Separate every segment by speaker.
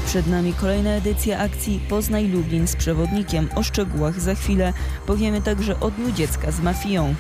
Speaker 1: Przed nami kolejna edycja akcji Poznaj Lublin z przewodnikiem. O szczegółach za chwilę. Powiemy także o Dniu Dziecka z mafią.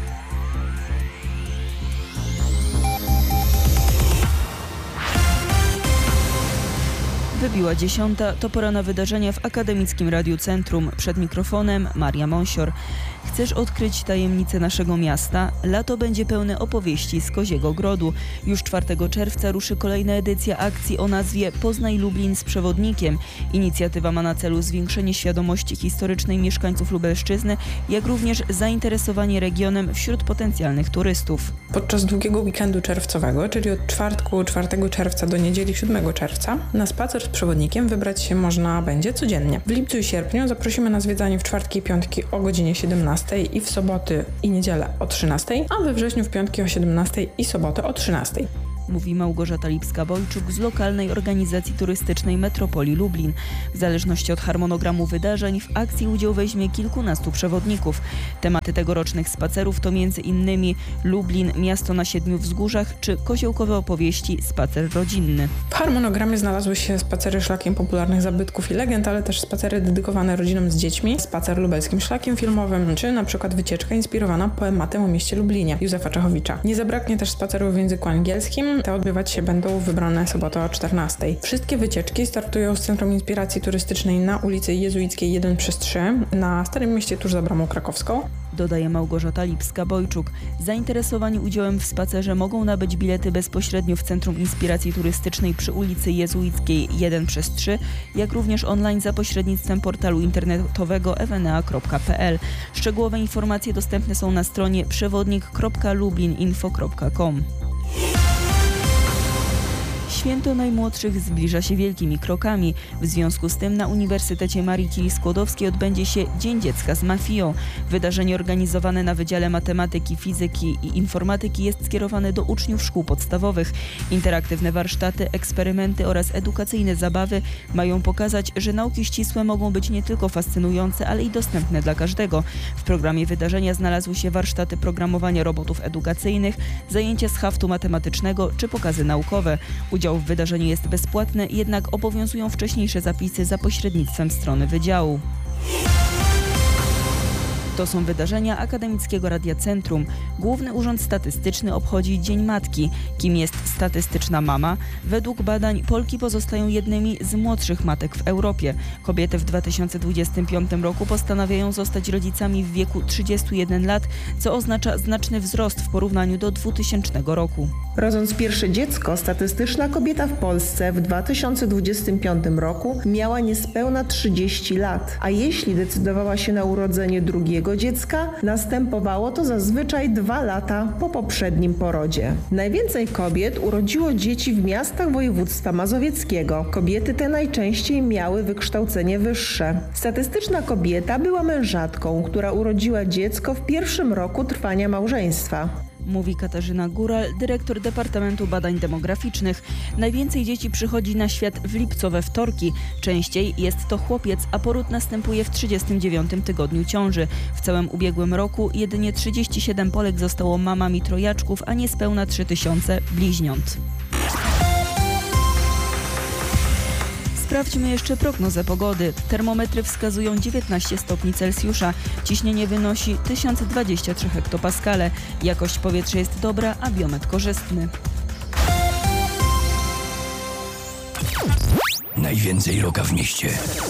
Speaker 1: Wybiła 10, to pora na wydarzenia w Akademickim Radiu Centrum. Przed mikrofonem Maria Monsior. Chcesz odkryć tajemnice naszego miasta? Lato będzie pełne opowieści z Koziego Grodu. Już 4 czerwca ruszy kolejna edycja akcji o nazwie Poznaj Lublin z przewodnikiem. Inicjatywa ma na celu zwiększenie świadomości historycznej mieszkańców Lubelszczyzny, jak również zainteresowanie regionem wśród potencjalnych turystów.
Speaker 2: Podczas długiego weekendu czerwcowego, czyli od czwartku 4 czerwca do niedzieli 7 czerwca, na spacer z przewodnikiem wybrać się można będzie codziennie. W lipcu i sierpniu zaprosimy na zwiedzanie w czwartki i piątki o godzinie 17 i w soboty i niedzielę o 13, a we wrześniu w piątki o 17 i sobotę o 13.
Speaker 1: Mówi Małgorzata Lipska-Bojczuk z lokalnej organizacji turystycznej Metropolii Lublin. W zależności od harmonogramu wydarzeń w akcji udział weźmie kilkunastu przewodników. Tematy tegorocznych spacerów to m.in. Lublin, miasto na 7 wzgórzach czy koziołkowe opowieści, spacer rodzinny.
Speaker 2: W harmonogramie znalazły się spacery szlakiem popularnych zabytków i legend, ale też spacery dedykowane rodzinom z dziećmi, spacer lubelskim szlakiem filmowym, czy na przykład wycieczka inspirowana poematem o mieście Lublinie Józefa Czechowicza. Nie zabraknie też spacerów w języku angielskim. Te odbywać się będą wybrane sobotę o 14. Wszystkie wycieczki startują z Centrum Inspiracji Turystycznej na ulicy Jezuickiej 1/3 na Starym Mieście tuż za Bramą Krakowską.
Speaker 1: Dodaje Małgorzata Lipska-Bojczuk. Zainteresowani udziałem w spacerze mogą nabyć bilety bezpośrednio w Centrum Inspiracji Turystycznej przy ulicy Jezuickiej 1/3, jak również online za pośrednictwem portalu internetowego ewenea.pl. Szczegółowe informacje dostępne są na stronie przewodnik.lublininfo.com. Święto najmłodszych zbliża się wielkimi krokami. W związku z tym na Uniwersytecie Marii Curie-Skłodowskiej odbędzie się Dzień Dziecka z mafią. Wydarzenie organizowane na Wydziale Matematyki, Fizyki i Informatyki jest skierowane do uczniów szkół podstawowych. Interaktywne warsztaty, eksperymenty oraz edukacyjne zabawy mają pokazać, że nauki ścisłe mogą być nie tylko fascynujące, ale i dostępne dla każdego. W programie wydarzenia znalazły się warsztaty programowania robotów edukacyjnych, zajęcia z haftu matematycznego czy pokazy naukowe. Udział w wydarzeniu jest bezpłatny, jednak obowiązują wcześniejsze zapisy za pośrednictwem strony wydziału. To są wydarzenia Akademickiego Radia Centrum. Główny Urząd Statystyczny obchodzi Dzień Matki. Kim jest statystyczna mama? Według badań Polki pozostają jednymi z młodszych matek w Europie. Kobiety w 2025 roku postanawiają zostać rodzicami w wieku 31 lat, co oznacza znaczny wzrost w porównaniu do 2000 roku.
Speaker 3: Rodząc pierwsze dziecko, statystyczna kobieta w Polsce w 2025 roku miała niespełna 30 lat, a jeśli decydowała się na urodzenie drugiego dziecka, następowało to zazwyczaj 2 lata po poprzednim porodzie. Najwięcej kobiet urodziło dzieci w miastach województwa mazowieckiego. Kobiety te najczęściej miały wykształcenie wyższe. Statystyczna kobieta była mężatką, która urodziła dziecko w pierwszym roku trwania małżeństwa.
Speaker 1: Mówi Katarzyna Góral, dyrektor Departamentu Badań Demograficznych. Najwięcej dzieci przychodzi na świat w lipcowe wtorki. Częściej jest to chłopiec, a poród następuje w 39 tygodniu ciąży. W całym ubiegłym roku jedynie 37 Polek zostało mamami trojaczków, a niespełna 3000 bliźniąt. Sprawdźmy jeszcze prognozę pogody. Termometry wskazują 19 stopni Celsjusza. Ciśnienie wynosi 1023 hektopaskale. Jakość powietrza jest dobra, a biometr korzystny.
Speaker 4: Najwięcej roka w mieście.